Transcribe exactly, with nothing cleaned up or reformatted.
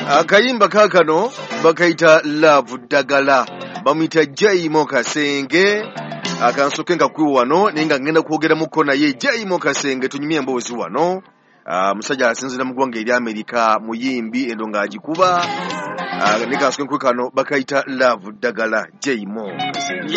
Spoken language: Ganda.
Akayimba kakano bakaita Love Dagala bamwita Jaimo Kasenge akansoke nga kwi wano ninga ngenda kwogera muko naye Jaimo Kasenge tunyumye mbozi wano. Uh, musajja asinzira mu ggwanga eri America muyimbi endonga agikuba uh, nika asoke kano bakaita Love Dagala Jaimo Kasenge.